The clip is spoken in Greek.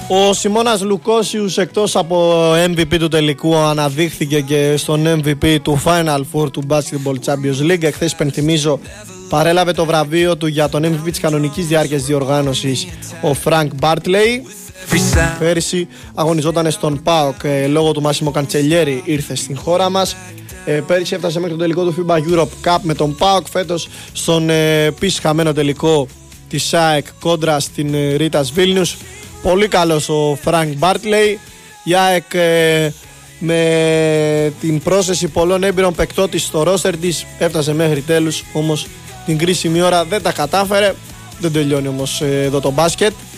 Ο Σιμώνας Λουκόσιους, εκτός από MVP του τελικού, αναδείχθηκε και στον MVP του Final Four του Basketball Champions League. Εχθές, υπενθυμίζω, παρέλαβε το βραβείο του για τον MVP της κανονικής διάρκειας διοργάνωσης ο Φρανκ Μπάρτλεϊ. Πέρυσι αγωνιζόταν στον ΠΑΟΚ, λόγω του Μάσιμο Καντσελιέρη ήρθε στην χώρα μας. Πέρυσι έφτασε μέχρι το τελικό του FIBA Europe Cup με τον ΠΑΟΚ. Φέτος στον επίσης χαμένο τελικό της ΑΕΚ κόντρα στην Ρίτας Βίλνιους. Πολύ καλός ο Φρανκ Μπάρτλεϊ. Η ΑΕΚ με την πρόσθεση πολλών έμπειρων παικτών της στο ρόστερ της έφτασε μέχρι τέλους, όμως την κρίσιμη ώρα δεν τα κατάφερε. Δεν τελειώνει όμως εδώ το μπάσκετ.